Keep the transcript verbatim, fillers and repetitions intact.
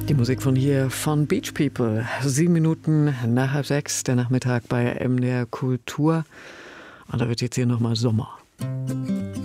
Die Musik von hier von Beach People. Sieben Minuten nach halb sechs, der Nachmittag bei M D R Kultur. Und da wird jetzt hier nochmal Sommer.